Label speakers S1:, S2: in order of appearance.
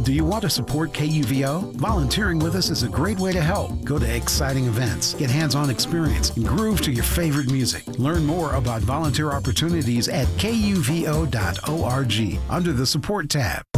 S1: Do you want to support KUVO? Volunteering with us is a great way to help. Go to exciting events, get hands-on experience, and groove to your favorite music. Learn more about volunteer opportunities at kuvo.org under the Support tab.